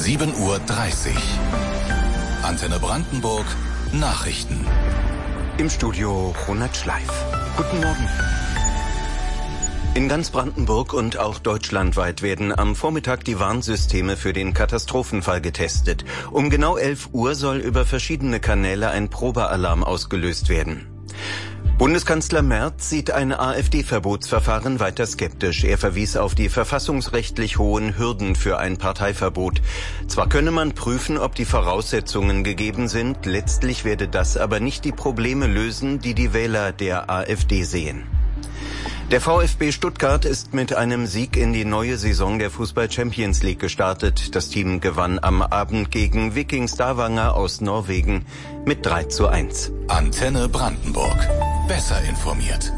7:30 Uhr. Antenne Brandenburg Nachrichten. Im Studio Ronald Schleif. Guten Morgen. In ganz Brandenburg und auch deutschlandweit werden am Vormittag die Warnsysteme für den Katastrophenfall getestet. Um genau 11 Uhr soll über verschiedene Kanäle ein Probealarm ausgelöst werden. Bundeskanzler Merz sieht ein AfD-Verbotsverfahren weiter skeptisch. Er verwies auf die verfassungsrechtlich hohen Hürden für ein Parteiverbot. Zwar könne man prüfen, ob die Voraussetzungen gegeben sind, letztlich werde das aber nicht die Probleme lösen, die die Wähler der AfD sehen. Der VfB Stuttgart ist mit einem Sieg in die neue Saison der Fußball-Champions League gestartet. Das Team gewann am Abend gegen Viking Stavanger aus Norwegen mit 3:1. Antenne Brandenburg. Besser informiert.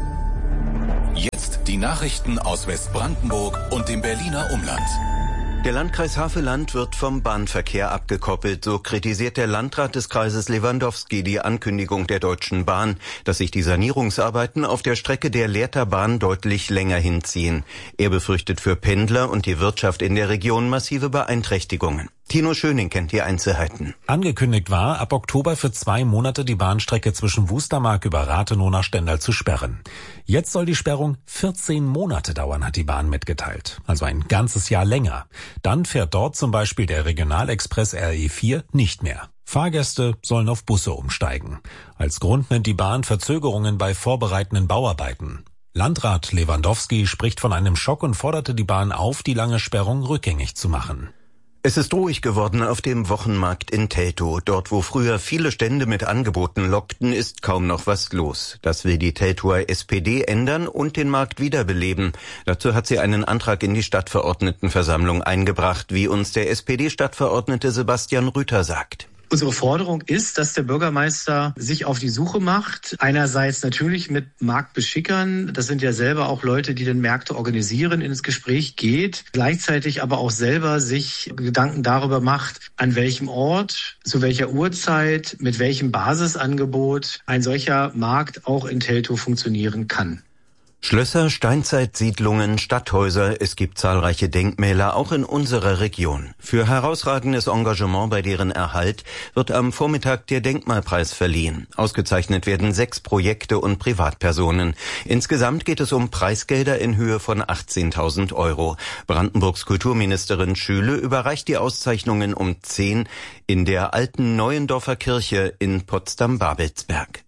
Jetzt die Nachrichten aus Westbrandenburg und dem Berliner Umland. Der Landkreis Havelland wird vom Bahnverkehr abgekoppelt. So kritisiert der Landrat des Kreises Lewandowski die Ankündigung der Deutschen Bahn, dass sich die Sanierungsarbeiten auf der Strecke der Lehrter Bahn deutlich länger hinziehen. Er befürchtet für Pendler und die Wirtschaft in der Region massive Beeinträchtigungen. Tino Schöning kennt die Einzelheiten. Angekündigt war, ab Oktober für 2 Monate die Bahnstrecke zwischen Wustermark über Rathenow nach Stendal zu sperren. Jetzt soll die Sperrung 14 Monate dauern, hat die Bahn mitgeteilt. Also ein ganzes Jahr länger. Dann fährt dort zum Beispiel der Regionalexpress RE4 nicht mehr. Fahrgäste sollen auf Busse umsteigen. Als Grund nennt die Bahn Verzögerungen bei vorbereitenden Bauarbeiten. Landrat Lewandowski spricht von einem Schock und forderte die Bahn auf, die lange Sperrung rückgängig zu machen. Es ist ruhig geworden auf dem Wochenmarkt in Teltow. Dort, wo früher viele Stände mit Angeboten lockten, ist kaum noch was los. Das will die Teltower SPD ändern und den Markt wiederbeleben. Dazu hat sie einen Antrag in die Stadtverordnetenversammlung eingebracht, wie uns der SPD-Stadtverordnete Sebastian Rüther sagt. Unsere Forderung ist, dass der Bürgermeister sich auf die Suche macht. Einerseits natürlich mit Marktbeschickern. Das sind ja selber auch Leute, die den Märkte organisieren, ins Gespräch geht. Gleichzeitig aber auch selber sich Gedanken darüber macht, an welchem Ort, zu welcher Uhrzeit, mit welchem Basisangebot ein solcher Markt auch in Teltow funktionieren kann. Schlösser, Steinzeitsiedlungen, Stadthäuser, es gibt zahlreiche Denkmäler, auch in unserer Region. Für herausragendes Engagement bei deren Erhalt wird am Vormittag der Denkmalpreis verliehen. Ausgezeichnet werden 6 Projekte und Privatpersonen. Insgesamt geht es um Preisgelder in Höhe von 18.000 €. Brandenburgs Kulturministerin Schüle überreicht die Auszeichnungen um 10 in der alten Neuendorfer Kirche in Potsdam-Babelsberg.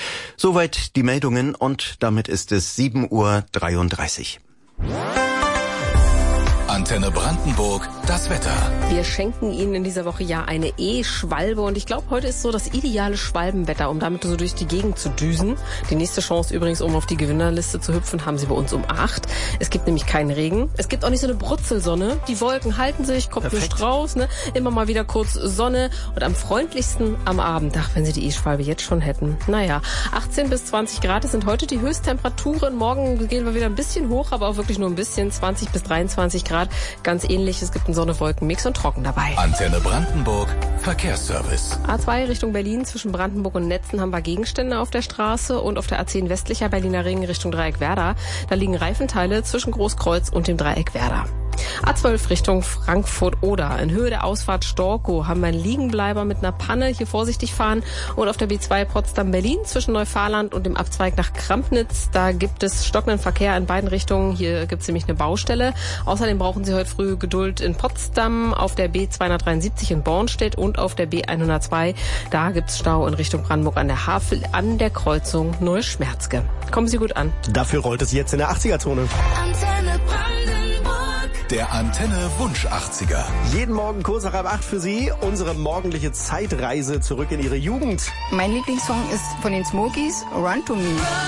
Soweit die Meldungen und damit ist es 7:33 Uhr. Antenne Brandenburg, das Wetter. Wir schenken Ihnen in dieser Woche ja eine E-Schwalbe und ich glaube, heute ist so das ideale Schwalbenwetter, um damit so durch die Gegend zu düsen. Die nächste Chance übrigens, um auf die Gewinnerliste zu hüpfen, haben Sie bei uns um 8. Es gibt nämlich keinen Regen. Es gibt auch nicht so eine Brutzelsonne. Die Wolken halten sich, kommt nicht raus, ne? Immer mal wieder kurz Sonne und am freundlichsten am Abend. Ach, wenn Sie die E-Schwalbe jetzt schon hätten. Naja, 18 bis 20 Grad, das sind heute die Höchsttemperaturen. Morgen gehen wir wieder ein bisschen hoch, aber auch wirklich nur ein bisschen, 20 bis 23 Grad. Ganz ähnlich, es gibt einen Sonne-Wolken-Mix und trocken dabei. Antenne Brandenburg, Verkehrsservice. A2 Richtung Berlin, zwischen Brandenburg und Netzen haben wir Gegenstände auf der Straße und auf der A10 westlicher Berliner Ring Richtung Dreieck Werder. Da liegen Reifenteile zwischen Großkreuz und dem Dreieck Werder. A12 Richtung Frankfurt-Oder. In Höhe der Ausfahrt Storkow haben wir einen Liegenbleiber mit einer Panne. Hier vorsichtig fahren. Und auf der B2 Potsdam-Berlin zwischen Neufahrland und dem Abzweig nach Krampnitz. Da gibt es stockenden Verkehr in beiden Richtungen. Hier gibt es nämlich eine Baustelle. Außerdem brauchen Sie heute früh Geduld in Potsdam, auf der B273 in Bornstedt und auf der B102. Da gibt es Stau in Richtung Brandenburg an der Havel an der Kreuzung Neuschmerzke. Kommen Sie gut an. Dafür rollt es jetzt in der 80er-Zone. Antenne Brandenburg. Der Antenne Wunsch 80er. Jeden Morgen kurz nach 8 für Sie. Unsere morgendliche Zeitreise zurück in Ihre Jugend. Mein Lieblingssong ist von den Smokies, Run to Me.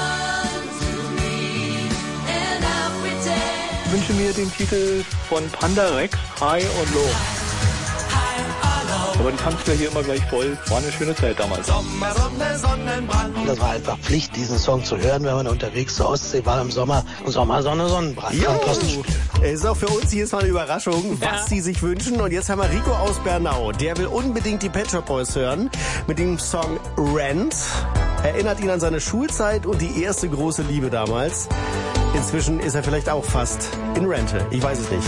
Ich wünsche mir den Titel von Panda Rex, High und Low. Aber die tanzen ja hier immer gleich voll. War eine schöne Zeit damals. Das war einfach Pflicht, diesen Song zu hören, wenn man unterwegs zur Ostsee war im Sommer. Und Sommersonne, Sonnenbrand. Es ist auch für uns jedes Mal eine Überraschung, was Sie sich wünschen. Und jetzt haben wir Rico aus Bernau. Der will unbedingt die Pet Shop Boys hören mit dem Song Rent. Erinnert ihn an seine Schulzeit und die erste große Liebe damals. Inzwischen ist er vielleicht auch fast in Rente. Ich weiß es nicht.